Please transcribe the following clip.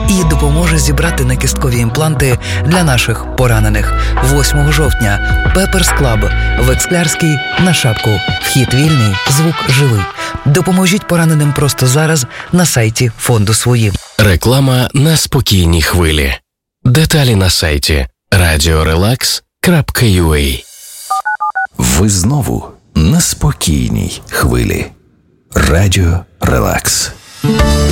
і допоможе зібрати накісткові імпланти для наших поранених. 8 жовтня. Пеперс Клаб. Векслярський на Шапку. Вхід вільний, звук живий. Допоможіть пораненим просто зараз на сайті фонду «Свої». Реклама на спокійній хвилі. Деталі на сайті radiorelax.ua. Ви знову на спокійній хвилі. Радіо Релакс.